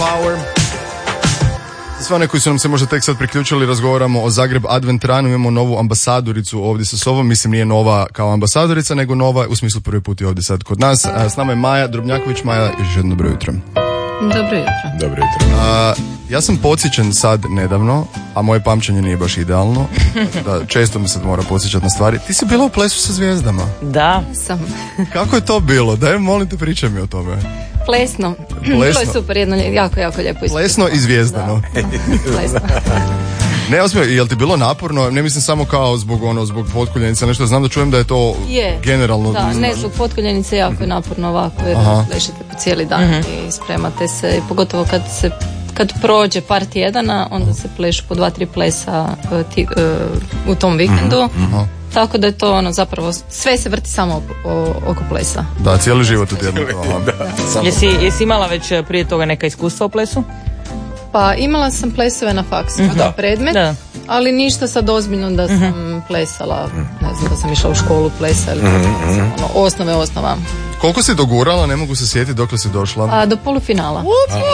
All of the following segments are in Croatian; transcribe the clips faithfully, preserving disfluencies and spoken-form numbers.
Power. Sve one koji su nam se možda tek sad priključili, razgovaramo o Zagreb Advent Runu, imamo novu ambasadoricu ovdje sa sobom, mislim nije nova kao ambasadorica, nego nova u smislu prvi put je ovdje sad kod nas. S nama je Maja Drobnjaković. Maja, još jedno dobro jutro. Dobro jutro. Dobro jutro. A, ja sam podsjećan sad nedavno, a moje pamćenje nije baš idealno, da često mi se mora podsjećati na stvari. Ti si bila u Plesu sa zvijezdama. Da. Sam. Kako je to bilo? Daj, molim te, pričaj mi o tome. Plesno. Plesno. Bilo je super, jedno jako, jako lijepo iskustvo. Plesno i zvijezdano. Plesno. Ne, osmijem, jel ti bilo naporno? Ne mislim samo kao zbog ono, zbog potkoljenice, nešto, znam da čujem da je to je. generalno. Da, ne, zbog potkoljenice jako je naporno ovako, jer Aha. plešete po cijeli dan Mhm. i spremate se, pogotovo kad se kad prođe par tjedana, onda se plešu po dva, tri plesa uh, ti, uh, u tom vikendu. Aha. Tako da je to ono, zapravo, sve se vrti samo oko, o, oko plesa. Da, cijeli život u tjednu. Jesi, jesi imala već prije toga neka iskustva u plesu? Pa imala sam plesove na faksu, Da. kao predmet, Da. ali ništa sad ozbiljno da sam plesala, ne znam, da sam išla u školu plesa ili ono, osnove osnova. Koliko si dogurala, ne mogu se sjetiti dokle si došla. A do polufinala.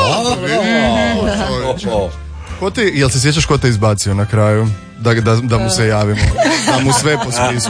Ko te, jel se sjećaš ko te izbacio na kraju? Da, da, da mu se javimo. Da mu sve po spisku.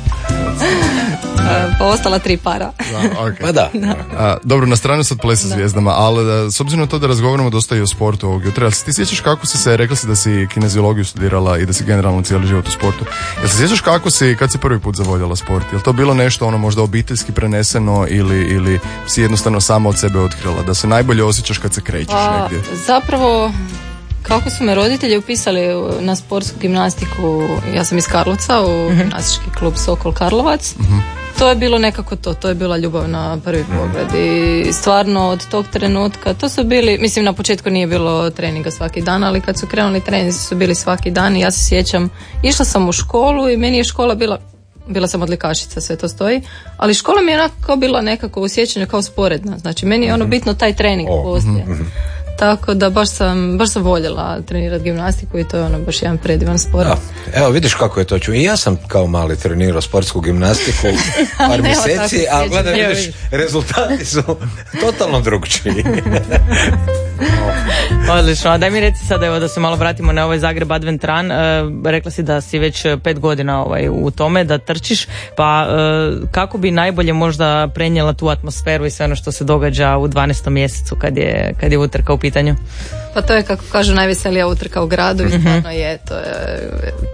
Pa ostala tri para. Da, okay. Pa da. A, dobro, na stranu sad Ples sa zvijezdama, ali da, s obzirom na to da razgovaramo dosta i o sportu ovog jutra, jel se ti sjećaš kako si se, rekla si da si kineziologiju studirala i da si generalno cijeli život u sportu, jel se sjećaš kako si, kad si prvi put zavoljela sport? Jel to bilo nešto ono možda obiteljski preneseno ili, ili si jednostavno sama od sebe otkrila da se najbolje osjećaš kad se krećeš Pa, negdje? zapravo, kako su me roditelji upisali na sportsku gimnastiku, ja sam iz Karlovca, u gimnastički klub Sokol Karlovac, to je bilo nekako to, to je bila ljubav na prvi pogled i stvarno od tog trenutka, to su bili, mislim na početku nije bilo treninga svaki dan, ali kad su krenuli treninzi su bili svaki dan i ja se sjećam, išla sam u školu i meni je škola bila, bila sam odlikašica, sve to stoji, ali škola mi je onako bila nekako u sjećanju kao sporedna, znači meni je ono bitno taj trening poslije. Tako da baš sam, baš sam voljela trenirati gimnastiku i to je ono baš jedan predivan sport. Da. Evo vidiš kako je to čuo. I ja sam kao mali trenirao sportsku gimnastiku par mjeseci, a gledaj vidiš, rezultati su totalno drugčiji. Odlično, a daj mi reci sad evo da se malo vratimo na ovaj Zagreb Advent Run. E, rekla si da si već pet godina ovaj, u tome, da trčiš, pa e, kako bi najbolje možda prenijela tu atmosferu i sve ono što se događa u dvanaestom mjesecu kad je, kad je utrka u pitanju? Pa to je, kako kažu, najveselija utrka u gradu i stvarno je, to je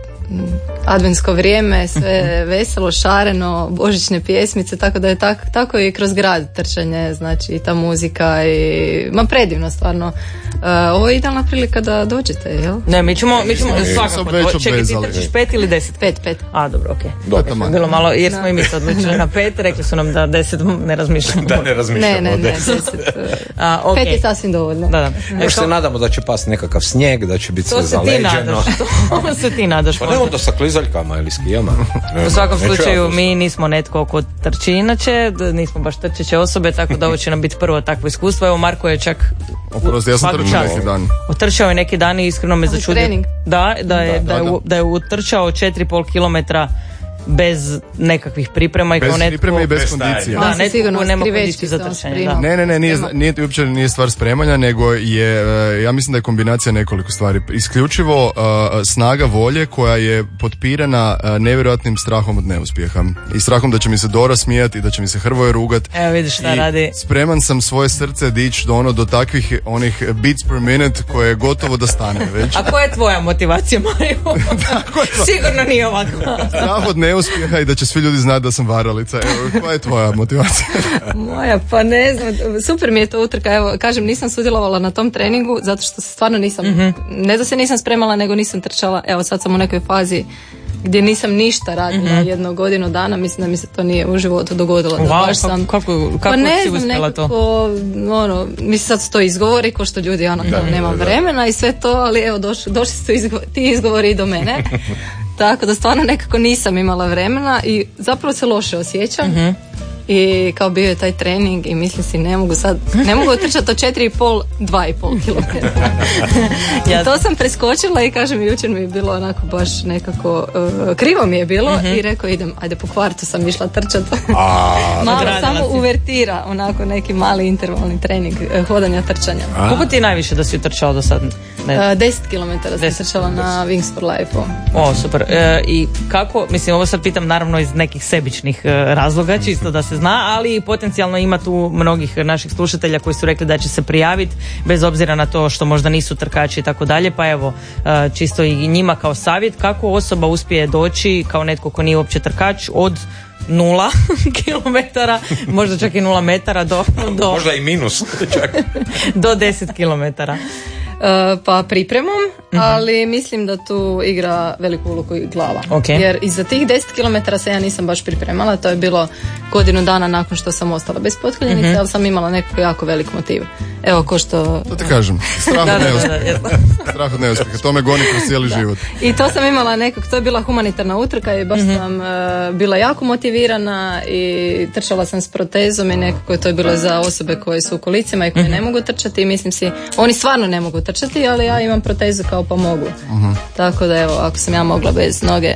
adventsko vrijeme, sve veselo, šareno, božićne pjesmice, tako da je tak, tako i kroz grad trčanje, znači i ta muzika i ma predivno stvarno. Uh, ovo je idealna prilika da dođete, jel? Ne, mi ćemo, mi ćemo svakako, već čekaj, ti obvezali. trčiš pet ili deset? Pet, pet. A, dobro, okej. Dobro. Okay. Bilo malo, jer smo i mi se odlučili na pet, rekli su nam da deset ne razmišljamo. Da ne razmišljamo. Ne, ne, o ne, deset. deset. uh, A, okay. Pet je sasvim dovoljno. Da, da. Još se nadamo da će pasti nekakav snijeg, da će biti sve To se ti zaleđeno. nadaš, to se ti nadaš. Pa ne onda sa klizaljkama ili skijama. U svakom Neću ja slučaju to- mi nismo netko ko trči inače, d- nismo baš trčeće osobe, tako da ovo će nam biti prvo takvo iskustvo. Evo Marko je čak Oprosti, ja sam Svaka trčao čast. neki dan. otrčao je neki dan i iskreno me Ali začudio. trening? Da, da je, da, Da, je, da, u- da je utrčao četiri i pol kilometra bez nekakvih priprema i Bez kao netko... pripreme i bez Bez kondicije. stajanja. Da, On se netko sigurno ko nema skrivečki kondiciju za se on trčanje. sprema. Da. Ne, ne, ne, nije, Nema. nije, uopće nije stvar spremanja, nego je, e, ja mislim da je kombinacija nekoliko stvari. Isključivo e, snaga volje koja je potpirana e, nevjerojatnim strahom od neuspjeha. I strahom da će mi se Dora smijati i da će mi se Hrvoje rugat. Evo vidiš šta I radi. spreman sam svoje srce dići do ono, do takvih onih beats per minute koje je gotovo da stane već. A koja je tvoja motivacija, Mario? Sigurno nije ovako. Strah od neuspjeha i da će svi ljudi znati da sam varalica. Evo, koja je tvoja motivacija? Moja, pa ne znam, super mi je to utrka, evo, kažem, nisam sudjelovala na tom treningu, zato što se stvarno nisam, ne da se nisam spremala, nego nisam trčala, evo sad sam u nekoj fazi gdje nisam ništa radila jednu godinu dana, mislim da mi se to nije u životu dogodilo. Da Wow, baš sam, kako, kako, pa kako ne si znam, uspjela to? nekako, ono, mislim sad su to izgovori, ko što ljudi, ono, kao nema vremena i sve to, ali evo, doš, došli su izgo, ti izgovori i do mene. Tako da stvarno nekako nisam imala vremena i zapravo se loše osjećam. I kao bio je taj trening i mislim si ne mogu sad, ne mogu otrčati od četiri i pol, dva i pol kilometra. Ja to sam preskočila i kažem, jučer mi je bilo onako baš nekako uh, krivo mi je bilo uh-huh. i rekao idem, ajde po kvartu sam išla trčati. Malo samo si. Uvertira, onako neki mali intervalni trening uh, hodanja, trčanja. A? Koliko ti je najviše da si utrčao do sad? Uh, deset kilometara sam trčala na Wings for Life. O, super. E, I kako, mislim, ovo sad pitam naravno iz nekih sebičnih uh, razloga, čisto da se zna, ali potencijalno ima tu mnogih naših slušatelja koji su rekli da će se prijaviti bez obzira na to što možda nisu trkači i tako dalje, pa evo uh, čisto i njima kao savjet kako osoba uspije doći kao netko ko nije uopće trkač od nula kilometara, možda čak i nula metara do, do možda i minus čak. do deset kilometara. Uh, pa pripremom, uh-huh. ali mislim da tu igra veliku ulogu i glava. Okay. Jer i za tih deset kilometara se ja nisam baš pripremala, to je bilo godinu dana nakon što sam ostala bez potkoljenice, uh-huh. ali sam imala nekako jako velik motiv. Evo ko što... To ti kažem, strah od neuspjeha. Strah od neuspjeha, to me goni kroz cijeli da. život. I to sam imala nekako, to je bila humanitarna utrka i baš uh-huh. sam uh, bila jako motivirana i trčala sam s protezom i nekako to je bilo za osobe koje su u kolicima i koje uh-huh. ne mogu trčati i mislim si, oni stvarno ne mogu trčati, ali ja imam protezu kao pa mogu. Uh-huh. Tako da evo, ako sam ja mogla bez noge,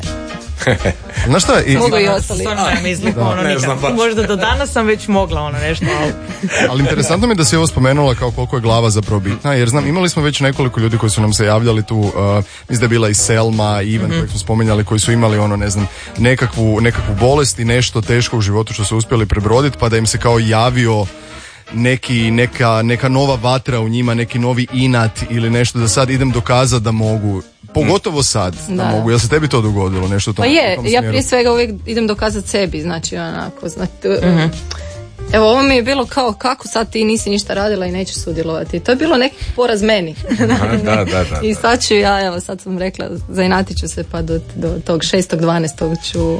znaš šta? I, mogu i ostali. Stvarno ne mislim, da, ono ne znam, možda do danas sam već mogla ono nešto. Ali, ali interesantno mi je da si ovo spomenula kao koliko je glava zapravo bitna, jer znam, imali smo već nekoliko ljudi koji su nam se javljali tu, uh, mislim da je bila i Selma, i Ivan mm-hmm. koji smo spominjali, koji su imali ono, ne znam, nekakvu, nekakvu bolest i nešto teško u životu što su uspjeli prebroditi, pa da im se kao javio neki, neka, neka nova vatra u njima, neki novi inat ili nešto da sad idem dokazati da mogu. Pogotovo sad da, da mogu. Jel se tebi to dogodilo? Nešto to, pa je, ja prije svega uvijek idem dokazati sebi, znači onako, znači, mm-hmm. evo ovo mi je bilo kao kako sad ti nisi ništa radila i nećeš sudjelovati. To je bilo neki poraz meni. da, da, da, da. I sad ću ja, evo sad sam rekla, zainatit ću se pa do, do tog šestog dvanaestog ću...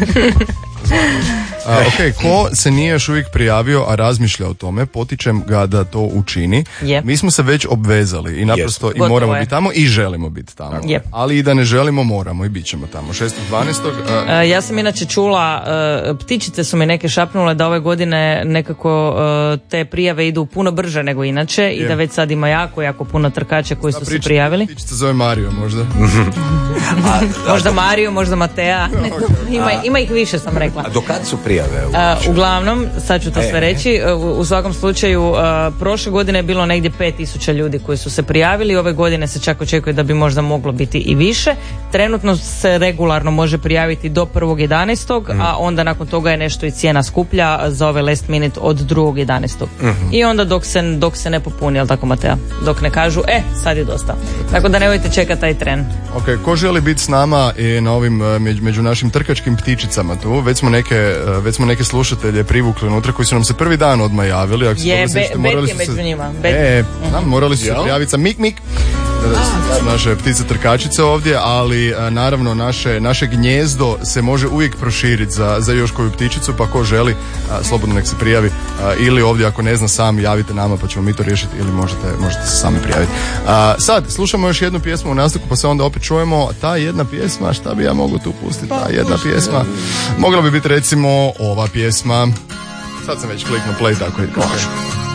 A, ok, ko se nije još uvijek prijavio, a razmišlja o tome, potičem ga da to učini. Yep. Mi smo se već obvezali i naprosto yes. i moramo biti tamo i želimo biti tamo. Yep. Ali i da ne želimo, moramo i bit ćemo tamo. šestog dvanaestog Uh... Uh, ja sam inače čula, uh, ptičice su mi neke šapnule da ove godine nekako uh, te prijave idu puno brže nego inače yep. i da već sad ima jako, jako puno trkača koji da, su se prijavili. Ptičica zove Mario možda. a, a, možda Mario, možda Matea. Okay. ima, ima ih više, sam rekla. A do kad su prijave? Uh, uglavnom, sad ću to e, sve reći, uh, u svakom slučaju uh, prošle godine je bilo negdje pet tisuća ljudi koji su se prijavili, ove godine se čak očekuje da bi možda moglo biti i više. Trenutno se regularno može prijaviti do prvog jedanaestog Mm. a onda nakon toga je nešto i cijena skuplja za ove last minute od drugog jedanaestog Mm-hmm. I onda dok se, dok se ne popuni, jel tako Matea? Dok ne kažu, e, sad je dosta. Tako da nemojte čekati taj tren. Ok, ko želi biti s nama i na ovim, među, među našim trkačkim ptičicama tu, već smo neke, već smo neke slušatelje privukli unutra koji su nam se prvi dan odmah javili. Ako je, be, Bet je među se, njima. Bet. E, znam, morali su se prijaviti sa Mik Mik. Da, da, naše ptice trkačice ovdje, ali a, naravno naše, naše gnjezdo se može uvijek proširiti za, za još koju ptičicu, pa ko želi a, slobodno nek se prijavi a, ili ovdje ako ne zna sam javite nama pa ćemo mi to riješiti ili možete, možete se sami prijaviti. A, sad slušamo još jednu pjesmu u nastavku pa se onda opet čujemo. Ta jedna pjesma, šta bi ja mogu tu pustiti? Ta jedna pjesma mogla bi biti recimo ova pjesma. Sad sam već kliknuo play, tako je.